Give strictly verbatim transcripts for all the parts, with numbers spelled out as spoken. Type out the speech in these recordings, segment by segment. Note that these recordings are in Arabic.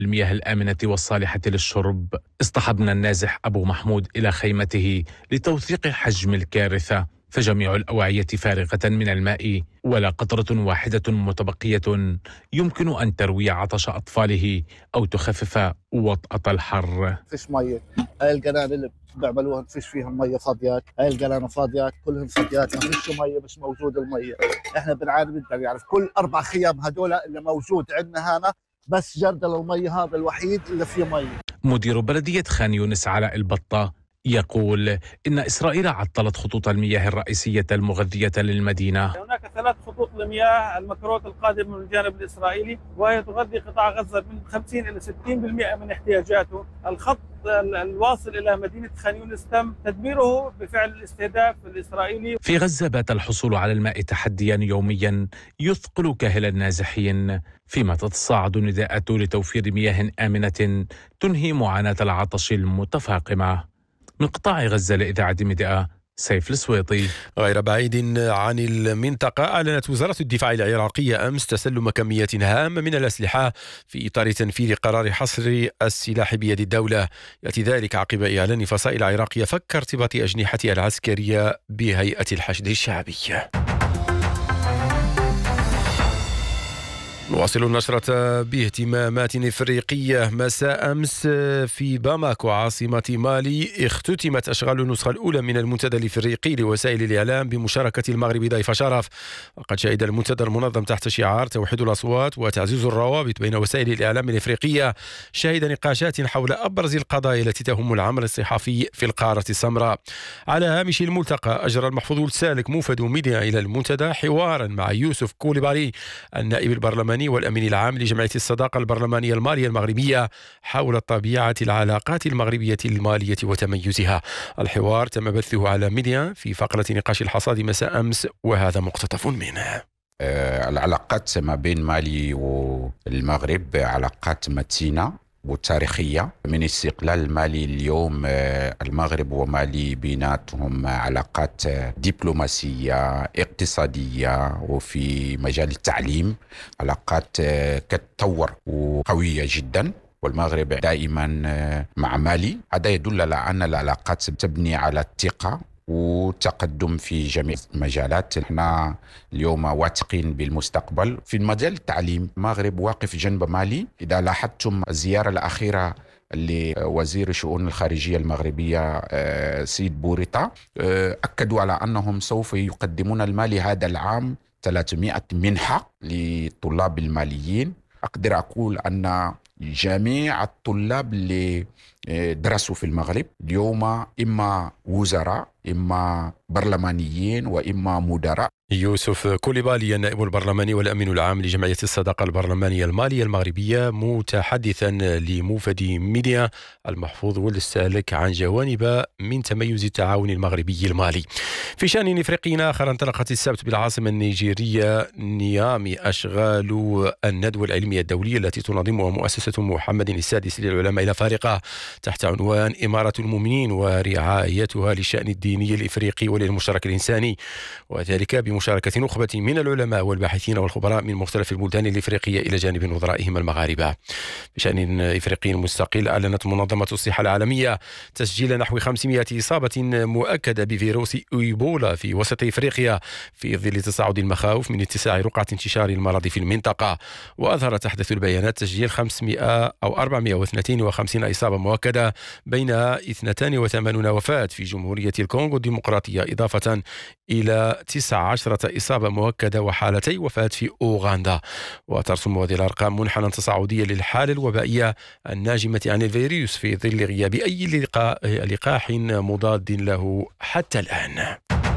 المياه الآمنة والصالحة للشرب. اصطحبنا النازح أبو محمود إلى خيمته لتوثيق حجم الكارثة، فجميع الأوعية فارغة من الماء ولا قطرة واحدة متبقية يمكن أن تروي عطش أطفاله أو تخفف وطأة الحر. فيش مية، هاي القنابل اللي بيعملوها فيش فيها مية فاضيات، هاي القنابل فاضيات كلهم فاضيات، ما فيش مية، مش موجود المية. احنا بنعاني بدنا يعني في كل أربع خيام هدول اللي موجود عندنا هنا بس جردل المية هذا الوحيد اللي فيه مية. مدير بلدية خان يونس علاء البطة يقول إن إسرائيل عطلت خطوط المياه الرئيسية المغذية للمدينة. هناك ثلاث خطوط لمياه المكروت القادمة من الجانب الإسرائيلي، وهي تغذي قطاع غزة من خمسين إلى ستين بالمئة من احتياجاته. الخط الواصل إلى مدينة خان يونس تم تدميره بفعل الاستهداف الإسرائيلي. في غزة بات الحصول على الماء تحديا يوميا يثقل كاهل النازحين، فيما تتصاعد النداءات لتوفير مياه آمنة تنهي معاناة العطش المتفاقمة. من قطاع غزة لإذاعة ميديا، سيف السويطي. غير بعيد عن المنطقة، أعلنت وزارة الدفاع العراقية أمس تسلم كميات هامة من الأسلحة في إطار تنفيذ قرار حصر السلاح بيد الدولة. يأتي ذلك عقب إعلان فصائل عراقية فك ارتباط أجنحتها العسكرية بهيئة الحشد الشعبي. نواصل النشرة باهتمامات إفريقية. مساء أمس في باماكو عاصمة مالي اختتمت أشغال النسخة الأولى من المنتدى الإفريقي لوسائل الإعلام بمشاركة المغرب ضيف شرف. وقد شهد المنتدى المنظم تحت شعار توحيد الأصوات وتعزيز الروابط بين وسائل الإعلام الإفريقية شهد نقاشات حول أبرز القضايا التي تهم العمل الصحفي في القارة السمراء. على هامش الملتقى أجرى المحفوظ السالك موفد ميديا إلى المنتدى حوارا مع يوسف كوليبالي النائب البرلماني والأمين العام لجمعية الصداقة البرلمانية المالية المغربية حول طبيعة العلاقات المغربية المالية وتميزها. الحوار تم بثه على ميديا في فقرة نقاش الحصاد مساء أمس، وهذا مقتطف منه. العلاقات ما بين مالي والمغرب علاقات متينة وتاريخية. من استقلال مالي اليوم المغرب ومالي بيناتهم علاقات دبلوماسية اقتصادية وفي مجال التعليم علاقات كتطور وقوية جدا، والمغرب دائما مع مالي. هذا يدل على أن العلاقات تبني على الثقة وتقدم في جميع المجالات. احنا اليوم واثقين بالمستقبل. في المجال التعليم المغرب واقف جنب مالي. إذا لاحظتم الزيارة الأخيرة لوزير الشؤون الخارجية المغربية سيد بوريطة، أكدوا على أنهم سوف يقدمون المالي هذا العام ثلاثمائة منحة للطلاب الماليين. أقدر أقول أن جميع الطلاب اللي درسوا في المغرب اليوم إما وزراء إما برلمانيين وإما مدراء. يوسف كوليبالي النائب البرلماني والأمين العام لجمعية الصداقة البرلمانية المالية المغربية متحدثا لموفد ميديا المحفوظ والسالك عن جوانب من تميز التعاون المغربي المالي. في شأن إفريقي آخر، انطلقت السبت بالعاصمة النيجيرية نيامي أشغال الندوة العلمية الدولية التي تنظمها مؤسسة محمد السادس للعلماء الأفارقة تحت عنوان إمارة المؤمنين ورعايتها للشأن الديني الإفريقي وللمشترك الإنساني، وذلك بمشاركة نخبة من العلماء والباحثين والخبراء من مختلف البلدان الإفريقية إلى جانب نظرائهم المغاربة. بشأن إفريقي مستقل، أعلنت منظمة الصحة العالمية تسجيل نحو خمسمائة إصابة مؤكدة بفيروس إيبولا في وسط إفريقيا في ظل تصاعد المخاوف من اتساع رقعة انتشار المرض في المنطقة. وأظهرت أحدث البيانات تسجيل خمسمائة أو أربعمائة واثنين وخمسين إصابة مؤكدة، بينها اثنتين وثمانين وفاة في جمهورية الكونغو الديمقراطية، إضافة إلى تسعة عشرة إصابة مؤكدة وحالتي وفاة في أوغندا. وترسم هذه الأرقام منحنى تصاعديا للحالة الوبائية الناجمة عن الفيروس في ظل غياب أي لقاح مضاد له حتى الآن.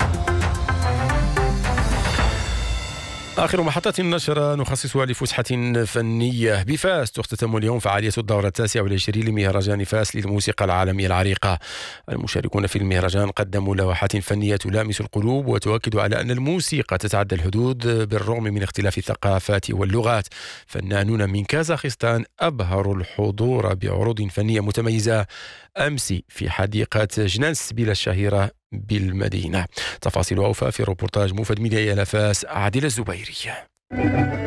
آخر محطات النشرة نخصصها لفسحة فنية. بفاس تختتم اليوم فعالية الدورة التاسعة والعشرين لمهرجان فاس للموسيقى العالمية العريقة. المشاركون في المهرجان قدموا لوحات فنية تلامس القلوب وتؤكد على أن الموسيقى تتعدى الحدود بالرغم من اختلاف الثقافات واللغات. فنانون من كازاخستان أبهروا الحضور بعروض فنية متميزة أمس في حديقة جنان سبيل الشهيرة بالمدينة. تفاصيل أوفى في روبورتاج موفد ميديا إلى فاس عادل الزبيري.